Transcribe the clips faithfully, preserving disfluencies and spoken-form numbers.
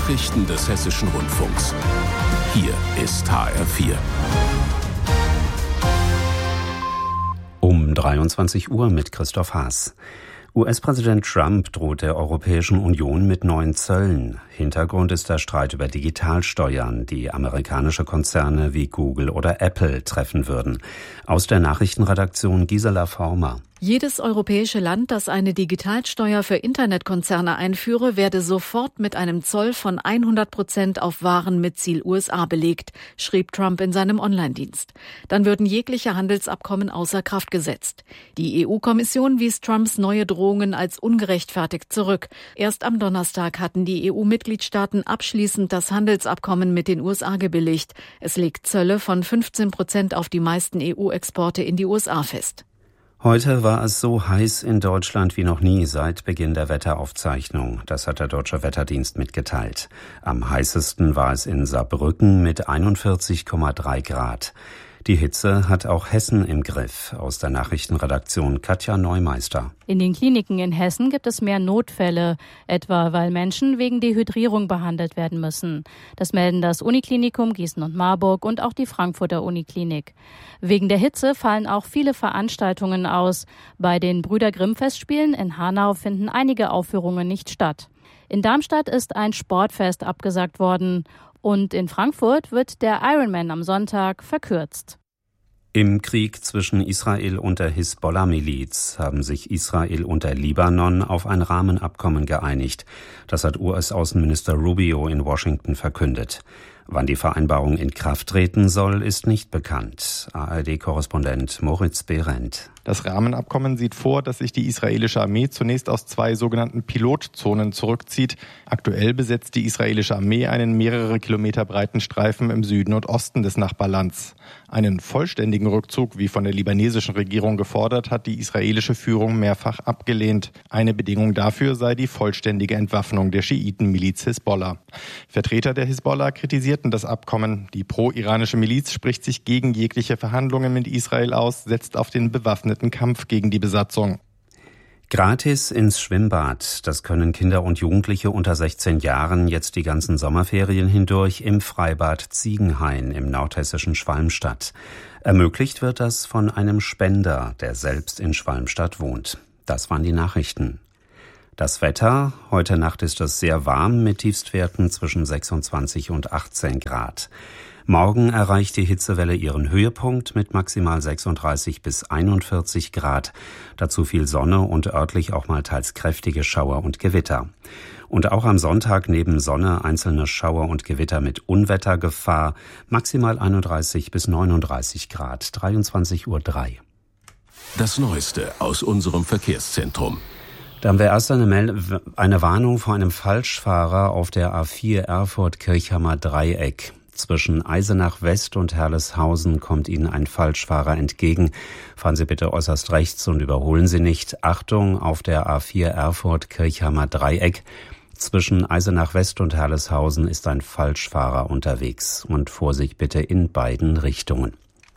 Nachrichten des Hessischen Rundfunks. Hier ist H R vier. Um dreiundzwanzig Uhr mit Christoph Haas. U S-Präsident Trump droht der Europäischen Union mit neuen Zöllen. Hintergrund ist der Streit über Digitalsteuern, die amerikanische Konzerne wie Google oder Apple treffen würden. Aus der Nachrichtenredaktion Gisela Former. Jedes europäische Land, das eine Digitalsteuer für Internetkonzerne einführe, werde sofort mit einem Zoll von hundert Prozent auf Waren mit Ziel U S A belegt, schrieb Trump in seinem Online-Dienst. Dann würden jegliche Handelsabkommen außer Kraft gesetzt. Die E U-Kommission wies Trumps neue Drohungen als ungerechtfertigt zurück. Erst am Donnerstag hatten die E U-Mitgliedstaaten abschließend das Handelsabkommen mit den U S A gebilligt. Es legt Zölle von fünfzehn Prozent auf die meisten E U-Exporte in die U S A fest. Heute war es so heiß in Deutschland wie noch nie seit Beginn der Wetteraufzeichnung. Das hat der Deutsche Wetterdienst mitgeteilt. Am heißesten war es in Saarbrücken mit einundvierzig Komma drei Grad. Die Hitze hat auch Hessen im Griff. Aus der Nachrichtenredaktion Katja Neumeister. In den Kliniken in Hessen gibt es mehr Notfälle, etwa weil Menschen wegen Dehydrierung behandelt werden müssen. Das melden das Uniklinikum Gießen und Marburg und auch die Frankfurter Uniklinik. Wegen der Hitze fallen auch viele Veranstaltungen aus. Bei den Brüder Grimm Festspielen in Hanau finden einige Aufführungen nicht statt. In Darmstadt ist ein Sportfest abgesagt worden. Und in Frankfurt wird der Ironman am Sonntag verkürzt. Im Krieg zwischen Israel und der Hisbollah-Miliz haben sich Israel und der Libanon auf ein Rahmenabkommen geeinigt. Das hat U S-Außenminister Rubio in Washington verkündet. Wann die Vereinbarung in Kraft treten soll, ist nicht bekannt. A R D-Korrespondent Moritz Behrendt. Das Rahmenabkommen sieht vor, dass sich die israelische Armee zunächst aus zwei sogenannten Pilotzonen zurückzieht. Aktuell besetzt die israelische Armee einen mehrere Kilometer breiten Streifen im Süden und Osten des Nachbarlands. Einen vollständigen Rückzug, wie von der libanesischen Regierung gefordert, hat die israelische Führung mehrfach abgelehnt. Eine Bedingung dafür sei die vollständige Entwaffnung der Schiitenmiliz Hisbollah. Vertreter der Hisbollah kritisierten das Abkommen. Die pro-iranische Miliz spricht sich gegen jegliche Verhandlungen mit Israel aus, setzt auf den bewaffneten Kampf gegen die Besatzung. Gratis ins Schwimmbad. Das können Kinder und Jugendliche unter sechzehn Jahren jetzt die ganzen Sommerferien hindurch im Freibad Ziegenhain im nordhessischen Schwalmstadt. Ermöglicht wird das von einem Spender, der selbst in Schwalmstadt wohnt. Das waren die Nachrichten. Das Wetter. Heute Nacht ist es sehr warm mit Tiefstwerten zwischen sechsundzwanzig und achtzehn Grad. Morgen erreicht die Hitzewelle ihren Höhepunkt mit maximal sechsunddreißig bis einundvierzig Grad. Dazu viel Sonne und örtlich auch mal teils kräftige Schauer und Gewitter. Und auch am Sonntag neben Sonne einzelne Schauer und Gewitter mit Unwettergefahr. Maximal einunddreißig bis neununddreißig Grad. dreiundzwanzig Uhr drei. Das Neueste aus unserem Verkehrszentrum. Da haben wir erst eine, Mel- eine Warnung vor einem Falschfahrer auf der A vier Erfurt-Kirchhammer Dreieck. Zwischen Eisenach West und Herleshausen kommt Ihnen ein Falschfahrer entgegen. Fahren Sie bitte äußerst rechts und überholen Sie nicht. Achtung, auf der A vier Erfurt-Kirchhammer Dreieck. Zwischen Eisenach West und Herleshausen ist ein Falschfahrer unterwegs. Und Vorsicht bitte in beiden Richtungen.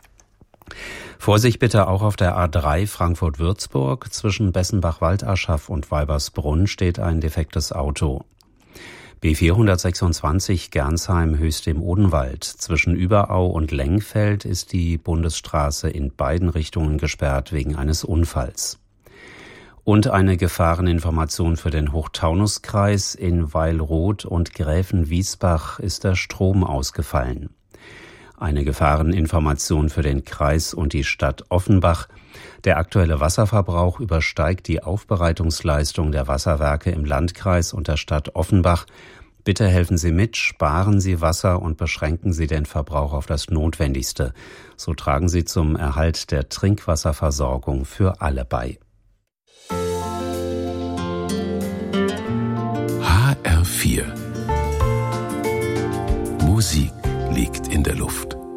Vorsicht bitte auch auf der A drei Frankfurt-Würzburg. Zwischen Bessenbach-Waldaschaf und Weibersbrunn steht ein defektes Auto. B vierhundertsechsundzwanzig Gernsheim-Höchst im Odenwald. Zwischen Überau und Lengfeld ist die Bundesstraße in beiden Richtungen gesperrt wegen eines Unfalls. Und eine Gefahreninformation für den Hochtaunuskreis. In Weilroth und Gräfenwiesbach ist der Strom ausgefallen. Eine Gefahreninformation für den Kreis und die Stadt Offenbach. Der aktuelle Wasserverbrauch übersteigt die Aufbereitungsleistung der Wasserwerke im Landkreis und der Stadt Offenbach. Bitte helfen Sie mit, sparen Sie Wasser und beschränken Sie den Verbrauch auf das Notwendigste. So tragen Sie zum Erhalt der Trinkwasserversorgung für alle bei. H R vier. Musik liegt in der Luft.